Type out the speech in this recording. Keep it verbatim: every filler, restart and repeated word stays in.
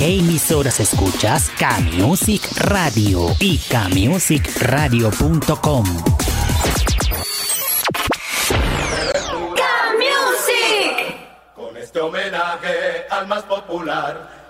¿Qué emisoras escuchas? K-Music Radio y k music radio punto com. K-Music. Con este homenaje al más popular,